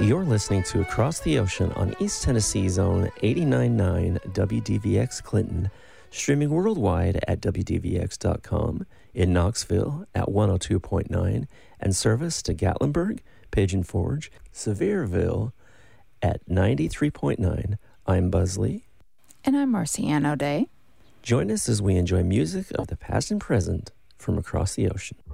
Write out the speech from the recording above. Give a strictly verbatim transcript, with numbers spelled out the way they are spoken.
You're listening to Across the Ocean on East Tennessee's own eighty-nine point nine W D V X Clinton, streaming worldwide at W D V X dot com, in Knoxville at one oh two point nine, and service to Gatlinburg, Pigeon Forge, Sevierville at ninety-three point nine. I'm Buzz Lee. And I'm Marcy Ann O'Day. Join us as we enjoy music of the past and present from across the ocean.